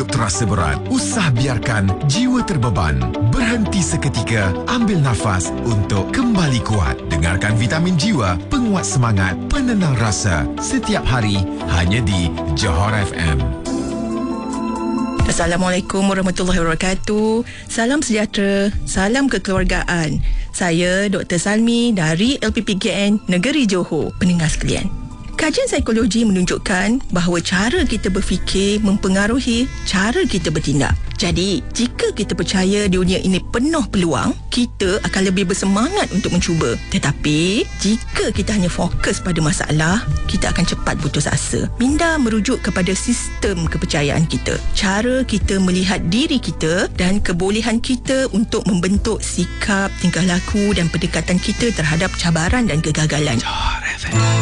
Perut terasa berat, usah biarkan jiwa terbeban. Berhenti seketika, ambil nafas untuk kembali kuat. Dengarkan Vitamin Jiwa, penguat semangat, penenang rasa. Setiap hari, hanya di Johor FM. Assalamualaikum warahmatullahi wabarakatuh. Salam sejahtera, salam kekeluargaan. Saya Dr. Salmi dari LPPKN Negeri Johor. Pendengar sekalian, kajian psikologi menunjukkan bahawa cara kita berfikir mempengaruhi cara kita bertindak. Jadi, jika kita percaya dunia ini penuh peluang, kita akan lebih bersemangat untuk mencuba. Tetapi, jika kita hanya fokus pada masalah, kita akan cepat putus asa. Minda merujuk kepada sistem kepercayaan kita, cara kita melihat diri kita dan kebolehan kita untuk membentuk sikap, tingkah laku dan pendekatan kita terhadap cabaran dan kegagalan.